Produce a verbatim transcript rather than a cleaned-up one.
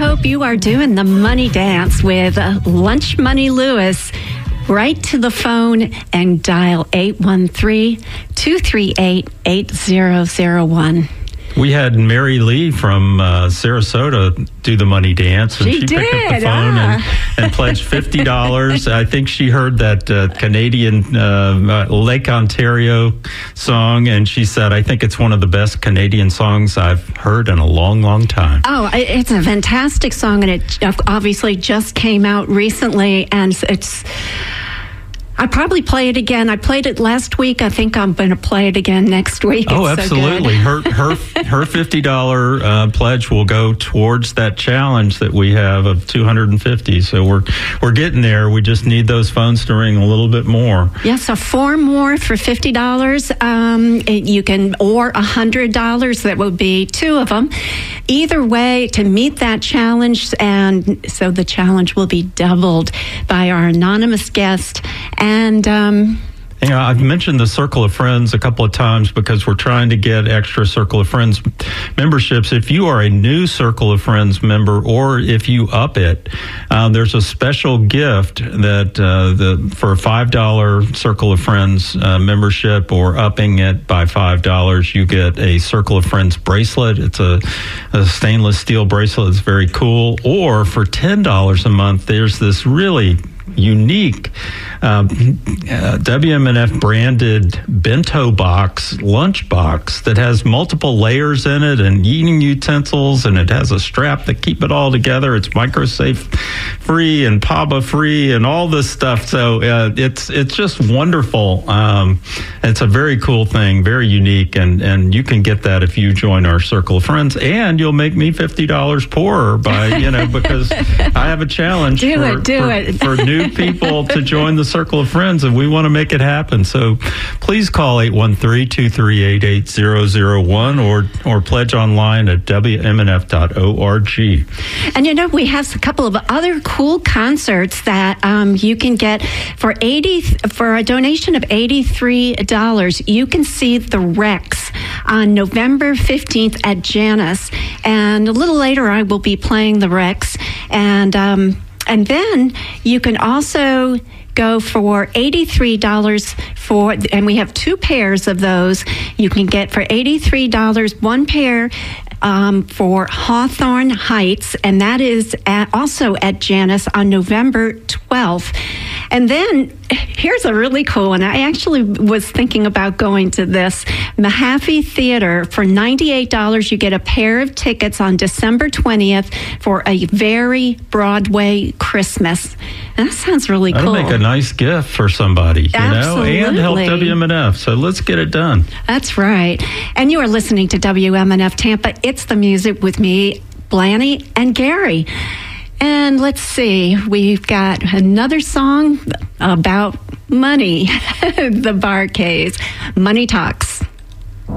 hope you are doing the money dance with uh, Lunch Money Lewis. Right to the phone and dial eight one three, two three eight, eight zero zero one. We had Mary Lee from uh, Sarasota do the money dance, and she, she did. picked up the phone ah. and, and pledged fifty dollars. I think she heard that uh, Canadian uh, Lake Ontario song, and she said, I think it's one of the best Canadian songs I've heard in a long, long time. Oh, it's a fantastic song, and it obviously just came out recently, and it's... I probably play it again. I played it last week. I think I'm going to play it again next week. Oh, it's absolutely. So good. her her her fifty dollars uh, pledge will go towards that challenge that we have of two hundred fifty. So we're we're getting there. We just need those phones to ring a little bit more. Yes, yeah, so four more for fifty dollars. Um, you can, or one hundred dollars. That would be two of them. Either way, to meet that challenge, and so the challenge will be doubled by our anonymous guest. And um, you know, I've mentioned the Circle of Friends a couple of times because we're trying to get extra Circle of Friends memberships. If you are a new Circle of Friends member, or if you up it, um, there's a special gift that uh, the for a five dollars Circle of Friends uh, membership, or upping it by five dollars, you get a Circle of Friends bracelet. It's a, a stainless steel bracelet. It's very cool. Or for ten dollars a month, there's this really unique um, uh, W M N F branded bento box, lunch box that has multiple layers in it and eating utensils, and it has a strap that keep it all together. It's microsafe free and P A B A free and all this stuff. So uh, it's it's just wonderful. Um, it's a very cool thing, very unique, and, and you can get that if you join our Circle of Friends, and you'll make me fifty dollars poorer by, you know, because I have a challenge do for, it, do for, it. for new people to join the Circle of Friends, and we want to make it happen. So please call eight one three, two three eight, eight zero zero one or or pledge online at W M N F dot org. And you know, we have a couple of other cool concerts that um, you can get for eighty for a donation of eighty-three dollars. You can see the Rex on November fifteenth at Janus, and a little later I will be playing the Rex, and um, and then you can also go for eighty-three dollars for, and we have two pairs of those. You can get for eighty-three dollars one pair um, for Hawthorne Heights, and that is at, also at Janus on November twelfth. And then here's a really cool one. I actually was thinking about going to this. Mahaffey Theater, for ninety-eight dollars, you get a pair of tickets on December twentieth for a very Broadway Christmas. And that sounds really That'll cool. That'll make a nice gift for somebody, you Absolutely. know, and help W M N F. So let's get it done. That's right. And you are listening to W M N F Tampa. It's the music with me, Blanny, and Gary. And let's see, we've got another song about money, the Bar-Kays, Money Talks.